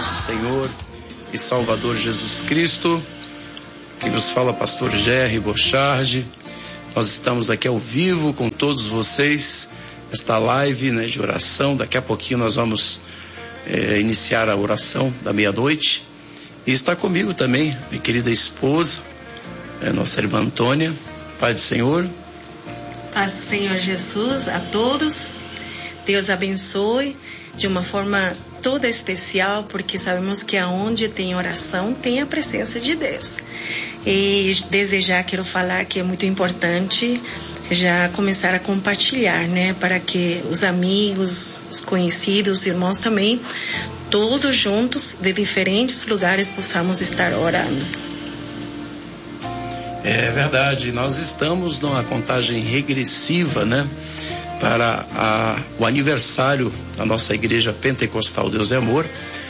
nosso Senhor e Salvador Jesus Cristo. Quem vos fala, pastor Jerry Borchardt. Nós estamos aqui ao vivo com todos vocês, esta live, né, de oração. Daqui a pouquinho nós vamos iniciar a oração da meia-noite. E está comigo também minha querida esposa, nossa irmã Antônia. Paz do Senhor. Paz do Senhor Jesus a todos. Deus abençoe de uma forma toda especial, porque sabemos que aonde tem oração tem a presença de Deus. E quero falar que é muito importante já começar a compartilhar, né, para que os amigos, os conhecidos, os irmãos também, todos juntos de diferentes lugares possamos estar orando. É verdade, nós estamos numa contagem regressiva, né, para o aniversário da nossa Igreja Pentecostal Deus é Amor,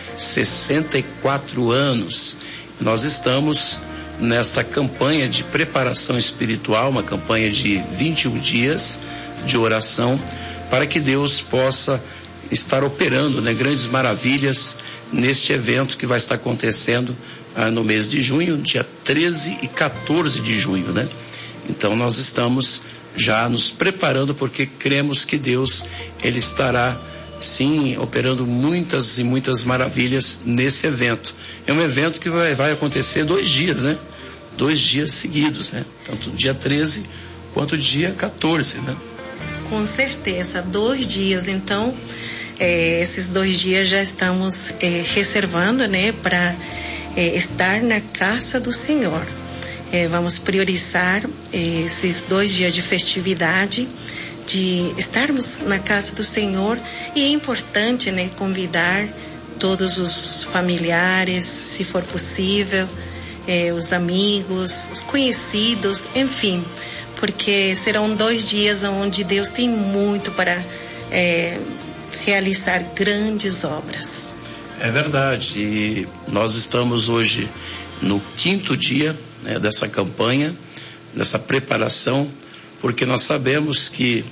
64 anos. Nós estamos nesta campanha de preparação espiritual, uma campanha de 21 dias de oração, para que Deus possa estar operando, né, grandes maravilhas neste evento que vai estar acontecendo no mês de junho, dia 13 e 14 de junho, né? Então nós estamos já nos preparando, porque cremos que Deus, Ele estará sim operando muitas e muitas maravilhas nesse evento. É um evento que vai acontecer 2 dias, né? 2 dias seguidos, né? Tanto dia 13 quanto dia 14, né? Com certeza, 2 dias. Então, esses 2 dias já estamos reservando, né, para estar na casa do Senhor. Vamos priorizar esses 2 dias de festividade, de estarmos na casa do Senhor. E é importante, né, convidar todos os familiares, se for possível, os amigos, os conhecidos, enfim, porque serão 2 dias onde Deus tem muito para realizar grandes obras. É verdade, e nós estamos hoje no 5º dia, né, dessa campanha, dessa preparação, porque nós sabemos que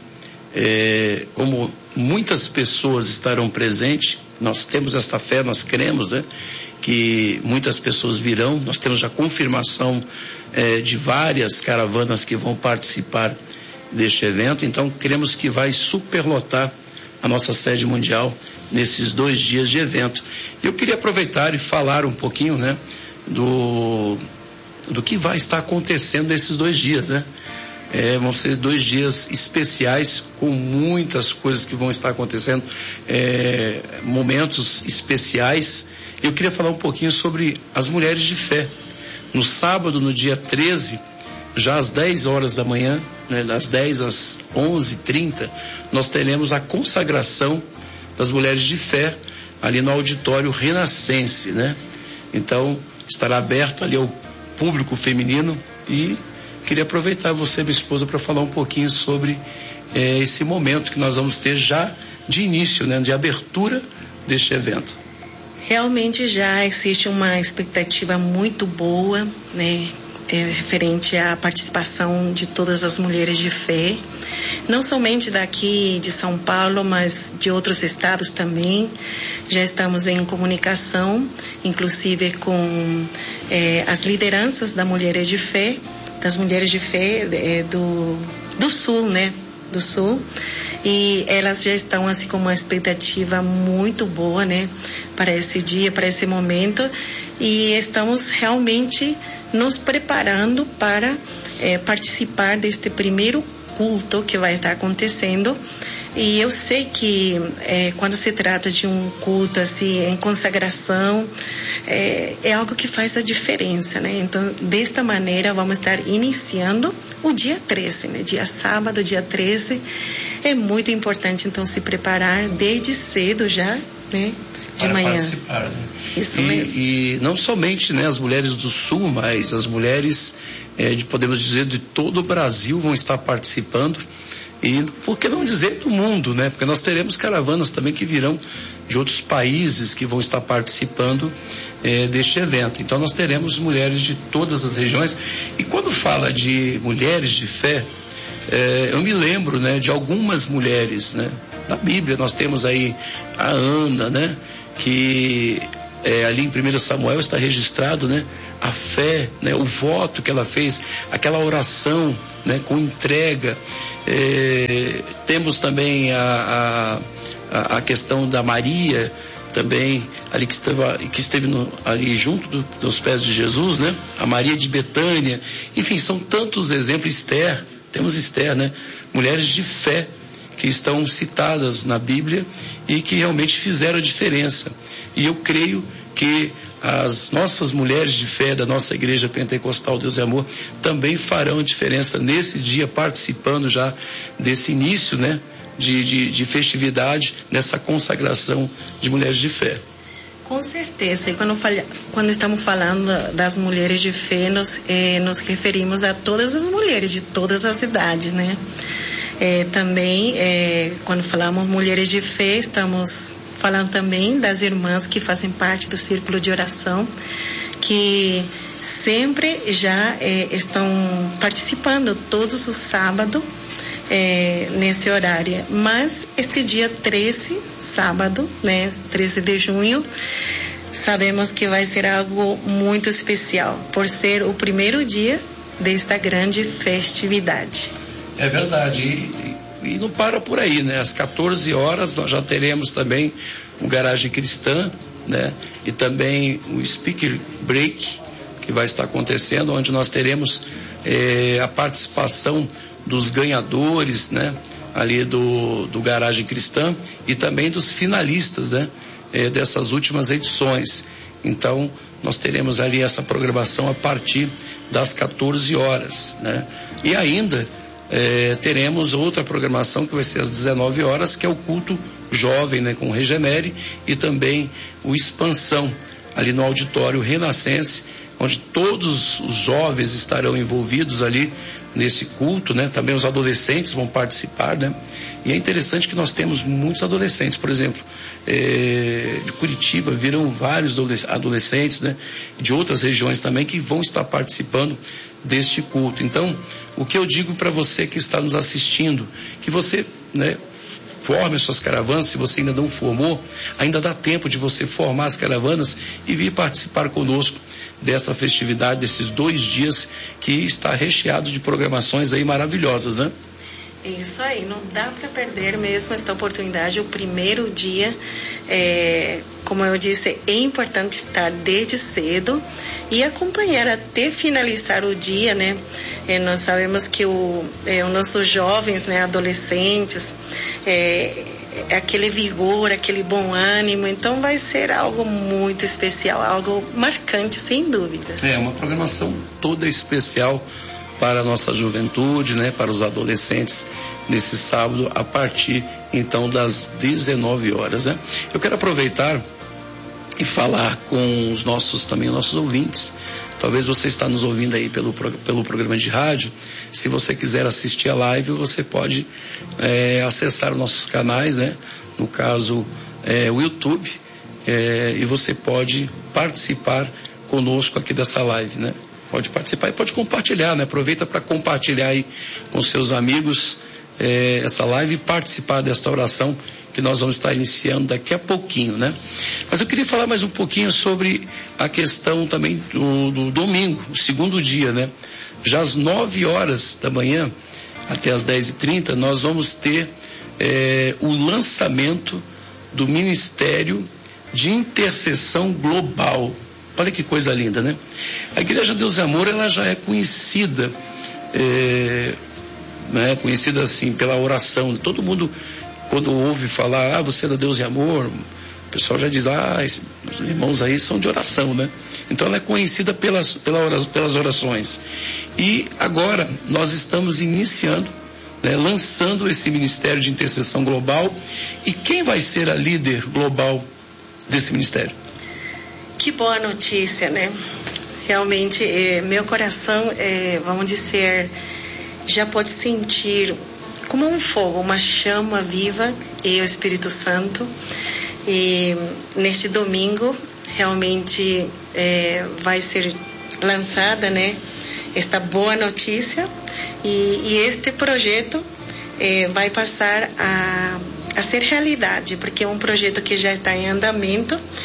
como muitas pessoas estarão presentes, nós temos esta fé, nós cremos, né, que muitas pessoas virão. Nós temos já confirmação de várias caravanas que vão participar deste evento, então cremos que vai superlotar a nossa sede mundial nesses 2 dias de evento. Eu queria aproveitar e falar um pouquinho, né, do que vai estar acontecendo nesses 2 dias, né? Vão ser 2 dias especiais, com muitas coisas que vão estar acontecendo, momentos especiais. Eu queria falar um pouquinho sobre as mulheres de fé. No sábado, no dia 13, já às 10 horas da manhã, né, das 10 às 11h30, nós teremos a consagração das mulheres de fé ali no auditório Renascense, né? Então, estará aberto ali ao público feminino, e queria aproveitar você, minha esposa, para falar um pouquinho sobre esse momento que nós vamos ter já de início, né, de abertura deste evento. Realmente já existe uma expectativa muito boa, né, referente à participação de todas as mulheres de fé, não somente daqui de São Paulo, mas de outros estados também. Já estamos em comunicação, inclusive com as lideranças das mulheres de fé do Sul, né? Do Sul. E elas já estão assim com uma expectativa muito boa, né, para esse dia, para esse momento, e estamos realmente nos preparando para participar deste primeiro culto que vai estar acontecendo. E eu sei que quando se trata de um culto assim, em consagração, é algo que faz a diferença, né? Então, desta maneira, vamos estar iniciando o dia 13, né? Dia sábado, dia 13. É muito importante, então, se preparar desde cedo já, né? De para manhã. Participar, né? Isso mesmo. E não somente, né, as mulheres do Sul, mas as mulheres, podemos dizer, de todo o Brasil vão estar participando. E por que não dizer do mundo, né? Porque nós teremos caravanas também que virão de outros países que vão estar participando deste evento. Então nós teremos mulheres de todas as regiões. E quando fala de mulheres de fé, eu me lembro, né, de algumas mulheres, né? Na Bíblia nós temos aí a Ana, né? Que ali em 1 Samuel está registrado, né, a fé, né, o voto que ela fez, aquela oração, né, com entrega. Temos também a questão da Maria, também ali que esteve ali junto dos pés de Jesus, né, a Maria de Betânia. Enfim, são tantos exemplos. Esther, temos Esther, né, mulheres de fé que estão citadas na Bíblia e que realmente fizeram a diferença. E eu creio que as nossas mulheres de fé da nossa Igreja Pentecostal Deus e Amor também farão a diferença nesse dia, participando já desse início, né, de festividade, nessa consagração de mulheres de fé. Com certeza, e quando estamos falando das mulheres de fé, nos referimos a todas as mulheres de todas as idades, né? Também, quando falamos mulheres de fé, estamos falando também das irmãs que fazem parte do círculo de oração, que sempre já estão participando todos os sábados nesse horário. Mas este dia 13, sábado, né, 13 de junho, sabemos que vai ser algo muito especial, por ser o primeiro dia desta grande festividade. É verdade, e não para por aí, né? Às 14 horas nós já teremos também o Garagem Cristã, né? E também o Speaker Break, que vai estar acontecendo, onde nós teremos a participação dos ganhadores, né? Ali do Garagem Cristã e também dos finalistas, né? Dessas últimas edições. Então, nós teremos ali essa programação a partir das 14 horas, né? E ainda teremos outra programação que vai ser às 19 horas, que é o culto jovem, né, com o Regenere, e também o Expansão, ali no auditório Renascense, onde todos os jovens estarão envolvidos ali nesse culto, né? Também os adolescentes vão participar, né? E é interessante que nós temos muitos adolescentes, por exemplo, de Curitiba virão vários adolescentes, né? De outras regiões também que vão estar participando deste culto. Então, o que eu digo para você que está nos assistindo, que você, né, forme as suas caravanas. Se você ainda não formou, ainda dá tempo de você formar as caravanas e vir participar conosco dessa festividade, desses 2 dias que está recheado de programações aí maravilhosas, né? Isso aí, não dá para perder mesmo esta oportunidade. O primeiro dia, como eu disse, é importante estar desde cedo e acompanhar até finalizar o dia, né? Nós sabemos que os nossos jovens, né, adolescentes, aquele vigor, aquele bom ânimo, então vai ser algo muito especial, algo marcante, sem dúvida. Uma programação toda especial para a nossa juventude, né, para os adolescentes, nesse sábado, a partir, então, das 19 horas, né? Eu quero aproveitar e falar com os nossos ouvintes. Talvez você está nos ouvindo aí pelo programa de rádio. Se você quiser assistir a live, você pode acessar os nossos canais, né? No caso, o YouTube, e você pode participar conosco aqui dessa live, né? Pode participar e pode compartilhar, né? Aproveita para compartilhar aí com seus amigos essa live e participar desta oração que nós vamos estar iniciando daqui a pouquinho, né? Mas eu queria falar mais um pouquinho sobre a questão também do domingo, o segundo dia, né? Já às 9 horas da manhã até às 10h30 nós vamos ter o lançamento do Ministério de Intercessão Global. Olha que coisa linda, né? A Igreja Deus e Amor, ela já é conhecida, né? Conhecida assim pela oração. Todo mundo, quando ouve falar, você é da Deus e Amor, o pessoal já diz, os irmãos aí são de oração, né? Então ela é conhecida pelas orações. E agora nós estamos iniciando, né, lançando esse Ministério de Intercessão Global. E quem vai ser a líder global desse ministério? Que boa notícia, né? Realmente, meu coração, vamos dizer, já pode sentir como um fogo, uma chama viva, e o Espírito Santo. E neste domingo, realmente, vai ser lançada, né, esta boa notícia. E este projeto vai passar a ser realidade, porque é um projeto que já está em andamento.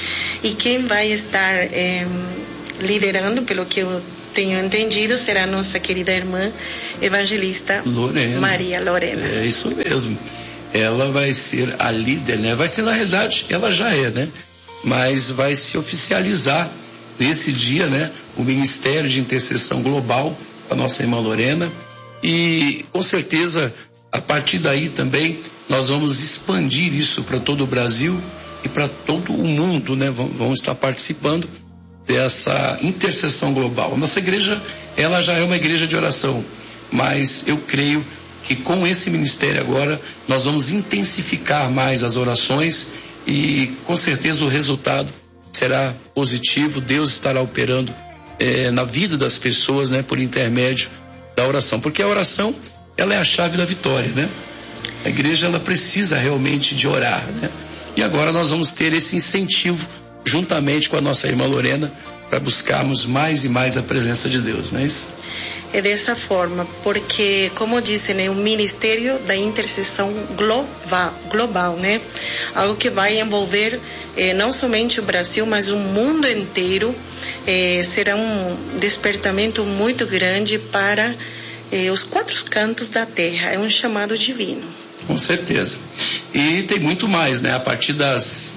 E quem vai estar liderando, pelo que eu tenho entendido, será a nossa querida irmã evangelista Lorena. Maria Lorena. É isso mesmo. Ela vai ser a líder, né? Vai ser, na realidade, ela já é, né? Mas vai se oficializar nesse dia, né? O Ministério de Intercessão Global, a nossa irmã Lorena. E, com certeza, a partir daí também, nós vamos expandir isso para todo o Brasil e para todo o mundo, né? Vamos estar participando dessa intercessão global. Nossa igreja, ela já é uma igreja de oração, mas eu creio que com esse ministério agora, nós vamos intensificar mais as orações e com certeza o resultado será positivo. Deus estará operando na vida das pessoas, né, por intermédio da oração, porque a oração, ela é a chave da vitória, né? A igreja, ela precisa realmente de orar, né? E agora nós vamos ter esse incentivo juntamente com a nossa irmã Lorena para buscarmos mais e mais a presença de Deus, não é isso? É dessa forma, porque, como disse, né, o Ministério da Intercessão Global, né? Algo que vai envolver não somente o Brasil, mas o mundo inteiro. Será um despertamento muito grande para os 4 cantos da terra. É um chamado divino. Com certeza. E tem muito mais, né? A partir das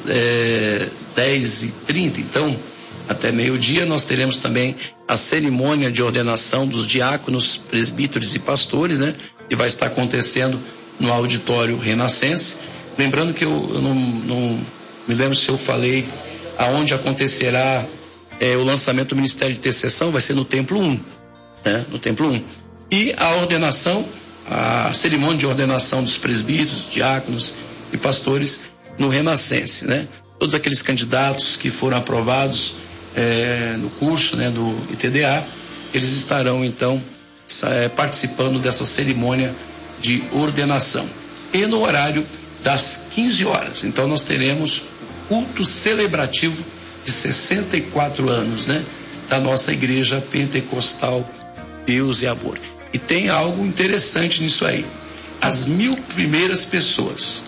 10h30, então, até meio-dia, nós teremos também a cerimônia de ordenação dos diáconos, presbíteros e pastores, né? Que vai estar acontecendo no auditório Renascense. Lembrando que eu não me lembro se eu falei aonde acontecerá o lançamento do Ministério de Intercessão, vai ser no Templo 1, né? No Templo 1. E a ordenação, a cerimônia de ordenação dos presbíteros, diáconos e pastores no Renascense, né? Todos aqueles candidatos que foram aprovados no curso, né, do ITDA, eles estarão então participando dessa cerimônia de ordenação. E no horário das 15 horas, então nós teremos culto celebrativo de 64 anos, né, da nossa igreja pentecostal Deus e Amor. E tem algo interessante nisso aí. As primeiras pessoas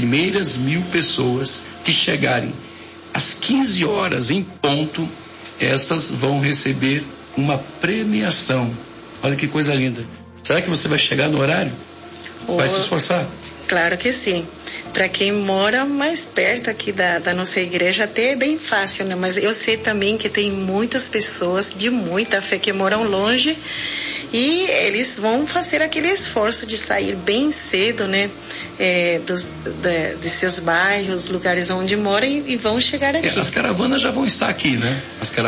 que chegarem às 15 horas em ponto, essas vão receber uma premiação. Olha que coisa linda. Será que você vai chegar no horário? Vai se esforçar? Claro que sim. Para quem mora mais perto aqui da nossa igreja, até é bem fácil, né? Mas eu sei também que tem muitas pessoas de muita fé que moram longe e eles vão fazer aquele esforço de sair bem cedo, né? De seus bairros, lugares onde moram e vão chegar aqui. As caravanas já vão estar aqui, né?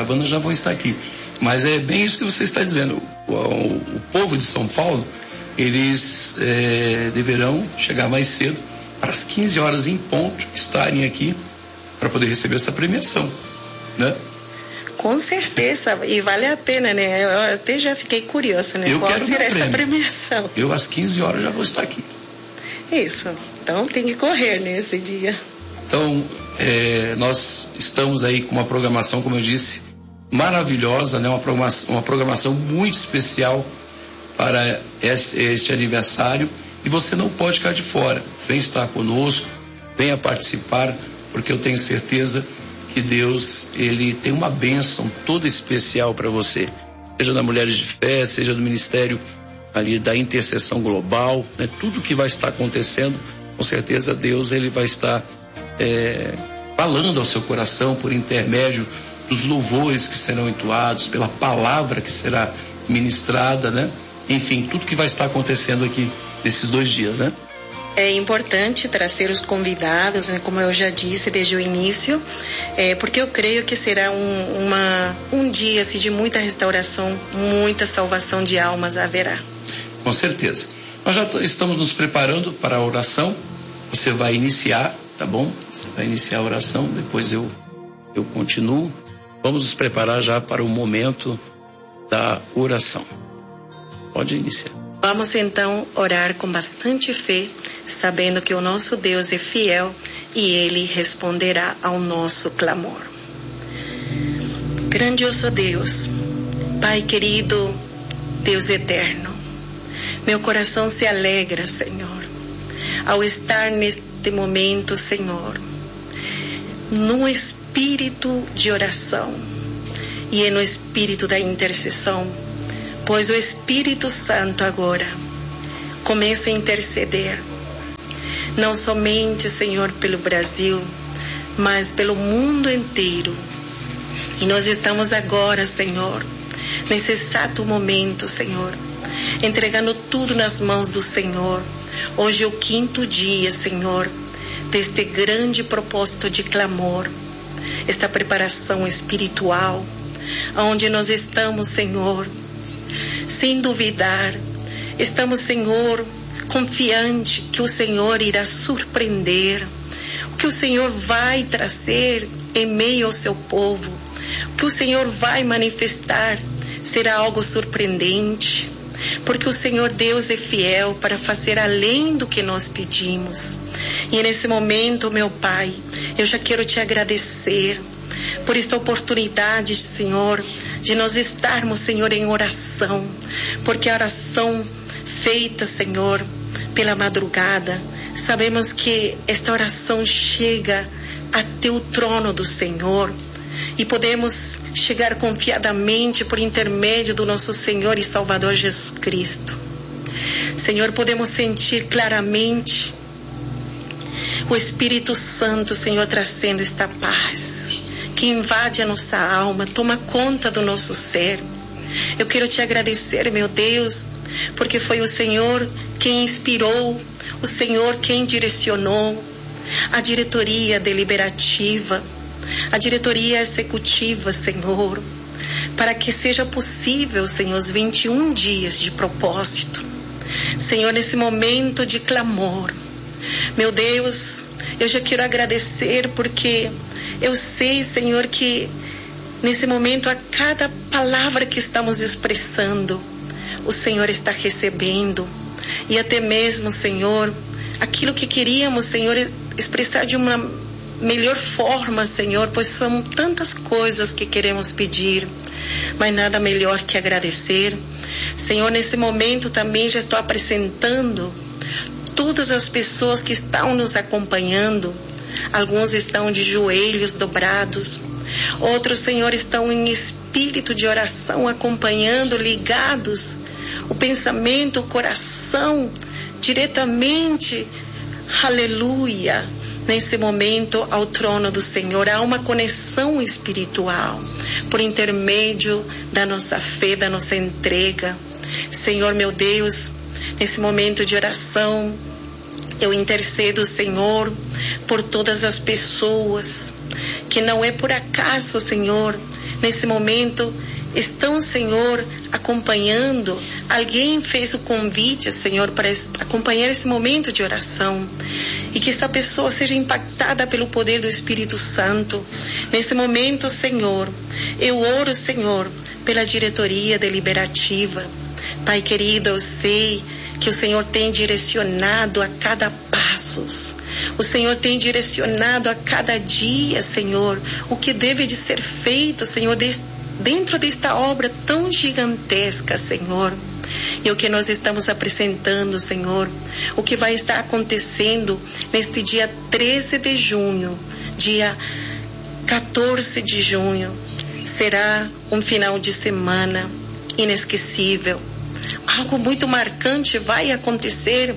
Mas é bem isso que você está dizendo. O povo de São Paulo, eles deverão chegar mais cedo, para as 15 horas em ponto, estarem aqui para poder receber essa premiação, né? Com certeza, e vale a pena, né? Eu até já fiquei curiosa, né? Qual será essa premiação? Eu às 15 horas já vou estar aqui. Isso, então tem que correr nesse dia. Então, nós estamos aí com uma programação, como eu disse, maravilhosa, né? Uma programação muito especial para este aniversário, e você não pode ficar de fora. Vem estar conosco, venha participar, porque eu tenho certeza que Deus, ele tem uma bênção toda especial para você, seja da Mulheres de Fé, seja do Ministério ali da Intercessão Global, né? Tudo que vai estar acontecendo, com certeza Deus, ele vai estar falando ao seu coração por intermédio dos louvores que serão entoados, pela palavra que será ministrada, né? Enfim, tudo que vai estar acontecendo aqui nesses 2 dias, né? É importante trazer os convidados, né, como eu já disse desde o início, porque eu creio que será um dia assim, de muita restauração, muita salvação de almas haverá. Com certeza. Nós já estamos nos preparando para a oração. Você vai iniciar, tá bom? Você vai iniciar a oração, depois eu continuo. Vamos nos preparar já para o momento da oração. Pode iniciar. Vamos então orar com bastante fé, sabendo que o nosso Deus é fiel e Ele responderá ao nosso clamor. Grandioso Deus, Pai querido, Deus eterno, meu coração se alegra, Senhor, ao estar neste momento, Senhor, no espírito de oração e no espírito da intercessão, pois o Espírito Santo agora começa a interceder, não somente, Senhor, pelo Brasil, mas pelo mundo inteiro. E nós estamos agora, Senhor, nesse exato momento, Senhor, entregando tudo nas mãos do Senhor. Hoje é o 5º dia, Senhor, deste grande propósito de clamor, esta preparação espiritual, onde nós estamos, Senhor, sem duvidar, estamos, Senhor, confiante que o Senhor irá surpreender, o que o Senhor vai trazer em meio ao seu povo, o que o Senhor vai manifestar será algo surpreendente, porque o Senhor Deus é fiel para fazer além do que nós pedimos. E nesse momento, meu Pai, eu já quero te agradecer por esta oportunidade, Senhor, de nós estarmos, Senhor, em oração, porque a oração feita, Senhor, pela madrugada, sabemos que esta oração chega até o trono do Senhor e podemos chegar confiadamente por intermédio do nosso Senhor e Salvador Jesus Cristo. Senhor, podemos sentir claramente o Espírito Santo, Senhor, trazendo esta paz que invade a nossa alma, toma conta do nosso ser. Eu quero te agradecer, meu Deus, porque foi o Senhor quem inspirou, o Senhor quem direcionou a diretoria deliberativa, a diretoria executiva, Senhor, para que seja possível, Senhor, os 21 dias de propósito. Senhor, nesse momento de clamor, meu Deus, eu já quero agradecer porque eu sei, Senhor, que nesse momento a cada palavra que estamos expressando, o Senhor está recebendo. E até mesmo, Senhor, aquilo que queríamos, Senhor, expressar de uma melhor forma, Senhor, pois são tantas coisas que queremos pedir, mas nada melhor que agradecer. Senhor, nesse momento também já estou apresentando todas as pessoas que estão nos acompanhando. Alguns estão de joelhos dobrados, outros, Senhor, estão em espírito de oração, acompanhando, ligados, o pensamento, o coração, diretamente, aleluia, nesse momento ao trono do Senhor. Há uma conexão espiritual por intermédio da nossa fé, da nossa entrega. Senhor, meu Deus, nesse momento de oração, eu intercedo, Senhor, por todas as pessoas que não é por acaso, Senhor, nesse momento estão, Senhor, acompanhando. Alguém fez o convite, Senhor, para acompanhar esse momento de oração, e que essa pessoa seja impactada pelo poder do Espírito Santo. Nesse momento, Senhor, eu oro, Senhor, pela diretoria deliberativa. Pai querido, eu sei que o Senhor tem direcionado a cada passo, o Senhor tem direcionado a cada dia, Senhor, o que deve de ser feito, Senhor, dentro desta obra tão gigantesca, Senhor. E o que nós estamos apresentando, Senhor, o que vai estar acontecendo neste dia 13 de junho, dia 14 de junho, será um final de semana inesquecível. Algo muito marcante vai acontecer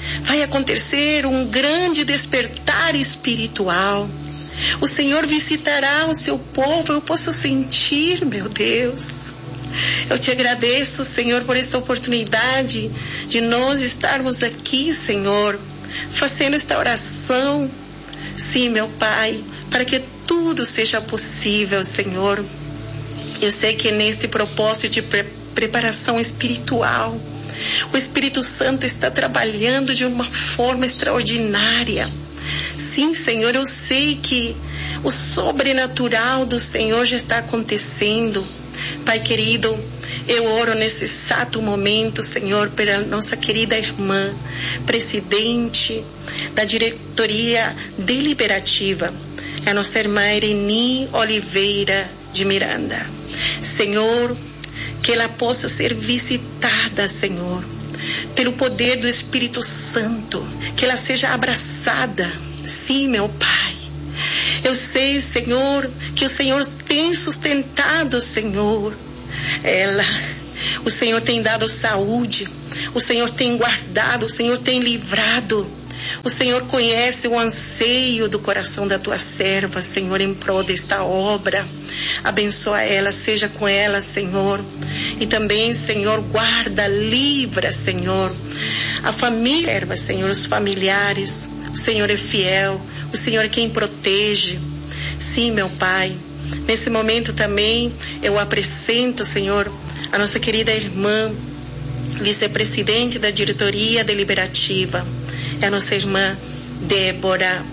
um grande despertar espiritual. O Senhor visitará o seu povo, eu posso sentir, meu Deus. Eu te agradeço, Senhor, por esta oportunidade de nós estarmos aqui, Senhor, fazendo esta oração. Sim, meu Pai, para que tudo seja possível, Senhor. Eu sei que neste propósito de preparação espiritual, o Espírito Santo está trabalhando de uma forma extraordinária. Sim, Senhor, eu sei que o sobrenatural do Senhor já está acontecendo. Pai querido, eu oro nesse exato momento, Senhor, pela nossa querida irmã, presidente da diretoria deliberativa, a nossa irmã Ereni Oliveira de Miranda. Senhor, que ela possa ser visitada, Senhor, pelo poder do Espírito Santo, que ela seja abraçada. Sim, meu Pai, Eu sei, Senhor, que o Senhor tem sustentado, Senhor, ela. O Senhor tem dado saúde, o Senhor tem guardado, o Senhor tem livrado. O Senhor conhece o anseio do coração da tua serva, Senhor, em prol desta obra. Abençoa ela, seja com ela, Senhor. E também, Senhor, guarda, livra, Senhor, a família, Senhor, os familiares. O Senhor é fiel, o Senhor é quem protege. Sim, meu Pai. Nesse momento também eu apresento, Senhor, a nossa querida irmã, vice-presidente da diretoria deliberativa, é a nossa irmã Débora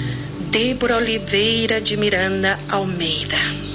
Oliveira de Miranda Almeida.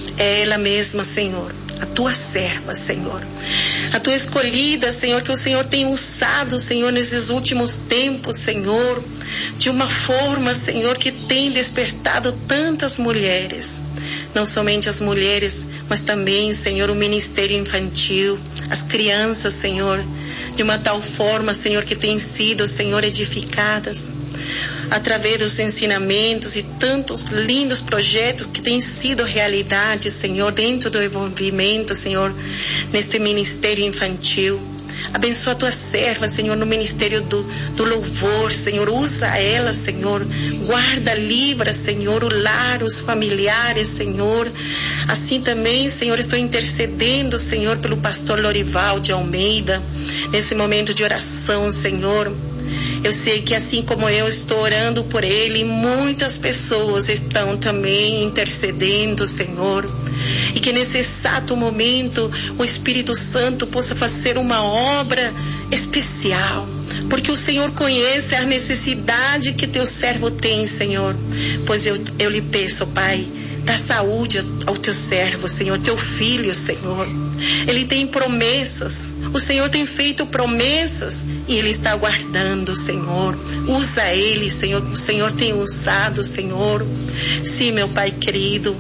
É ela mesma, Senhor, a tua serva, Senhor, a tua escolhida, Senhor, que o Senhor tem usado, Senhor, nesses últimos tempos, Senhor, de uma forma, Senhor, que tem despertado tantas mulheres. Não somente as mulheres, mas também, Senhor, o ministério infantil, as crianças, Senhor, de uma tal forma, Senhor, que têm sido, Senhor, edificadas através dos ensinamentos e tantos lindos projetos que têm sido realidade, Senhor, dentro do envolvimento, Senhor, neste ministério infantil. Abençoa a tua serva, Senhor, no ministério do louvor, Senhor. Usa ela, Senhor. Guarda, livra, Senhor, o lar, os familiares, Senhor. Assim também, Senhor, estou intercedendo, Senhor, pelo pastor Lorival de Almeida, nesse momento de oração, Senhor. Eu sei que assim como eu estou orando por ele, muitas pessoas estão também intercedendo, Senhor. E que nesse exato momento o Espírito Santo possa fazer uma obra especial. Porque o Senhor conhece a necessidade que teu servo tem, Senhor. Pois eu lhe peço, Pai, dá saúde ao teu servo, Senhor, teu filho, Senhor. Ele tem promessas, o Senhor tem feito promessas e ele está aguardando, Senhor. Usa ele, Senhor, o Senhor tem usado, Senhor. Sim, meu Pai querido,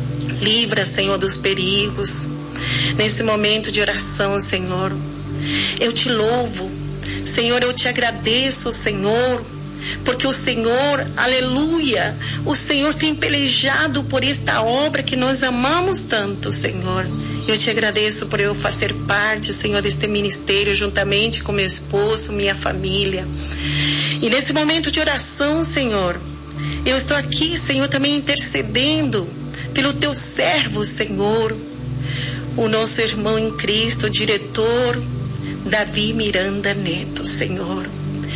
livra, Senhor, dos perigos. Nesse momento de oração, Senhor, eu te louvo, Senhor, eu te agradeço, Senhor, porque o Senhor, aleluia, o Senhor tem pelejado por esta obra que nós amamos tanto, Senhor. Eu te agradeço por eu fazer parte, Senhor, deste ministério, juntamente com meu esposo, minha família. E nesse momento de oração, Senhor, eu estou aqui, Senhor, também intercedendo pelo teu servo, Senhor, o nosso irmão em Cristo, diretor Davi Miranda Neto, Senhor.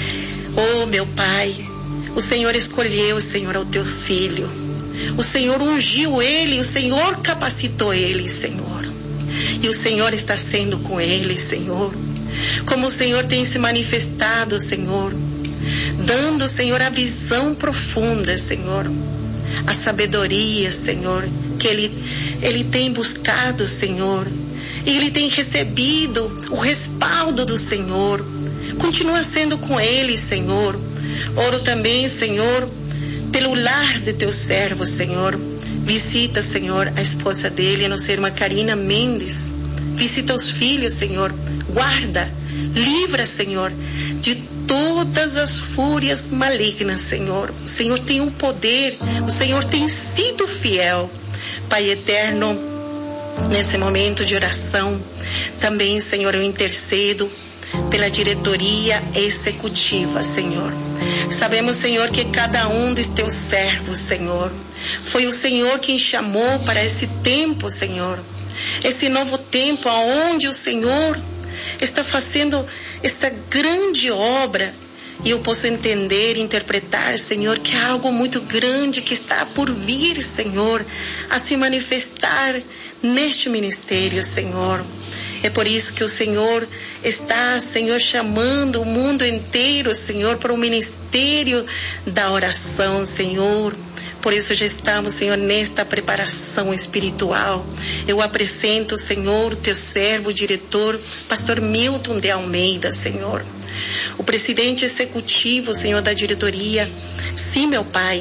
Oh, meu Pai, o Senhor escolheu, Senhor, ao teu filho. O Senhor ungiu ele, o Senhor capacitou ele, Senhor. E o Senhor está sendo com ele, Senhor. Como o Senhor tem se manifestado, Senhor, dando, Senhor, a visão profunda, Senhor, a sabedoria, Senhor, que ele tem buscado, Senhor. E ele tem recebido o respaldo do Senhor. Continua sendo com ele, Senhor. Oro também, Senhor, pelo lar de teu servo, Senhor. Visita, Senhor, a esposa dele, a nossa irmã Karina Mendes. Visita os filhos, Senhor. Guarda, livra, Senhor, de todas as fúrias malignas, Senhor. O Senhor tem o poder, o Senhor tem sido fiel. Pai eterno, nesse momento de oração, também, Senhor, eu intercedo pela diretoria executiva, Senhor. Sabemos, Senhor, que cada um dos teus servos, Senhor, foi o Senhor quem chamou para esse tempo, Senhor. Esse novo tempo onde o Senhor está fazendo essa grande obra. E eu posso entender e interpretar, Senhor, que há algo muito grande que está por vir, Senhor, a se manifestar neste ministério, Senhor. É por isso que o Senhor está, Senhor, chamando o mundo inteiro, Senhor, para o ministério da oração, Senhor. Por isso já estamos, Senhor, nesta preparação espiritual. Eu apresento, Senhor, o teu servo, o diretor, pastor Milton de Almeida, Senhor. O presidente executivo, Senhor, da diretoria. Sim, meu Pai,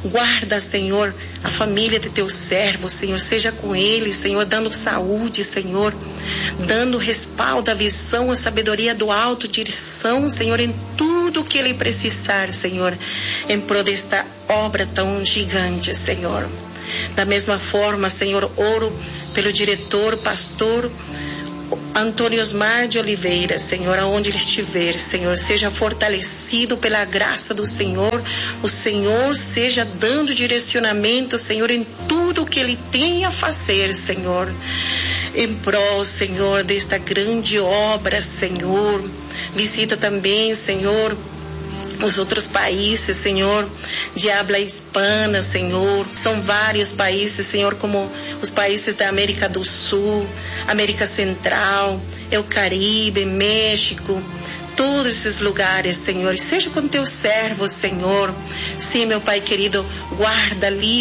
Guarda, Senhor, a família de teu servo, Senhor. Seja com ele, Senhor, dando saúde, Senhor. Dando respaldo, a visão, a sabedoria do alto, direção, Senhor, em tudo que ele precisar, Senhor. Em prol desta obra tão gigante, Senhor. Da mesma forma, Senhor, oro pelo diretor, pastor Antônio Osmar de Oliveira, Senhor, aonde ele estiver, Senhor, seja fortalecido pela graça do Senhor, o Senhor seja dando direcionamento, Senhor, em tudo que ele tem a fazer, Senhor, em prol, Senhor, desta grande obra, Senhor. Visita também, Senhor, os outros países, Senhor, de habla hispana, Senhor. São vários países, Senhor, como os países da América do Sul, América Central, o Caribe, México, todos esses lugares, Senhor. Seja com teu servo, Senhor. Sim, meu Pai querido, guarda, livre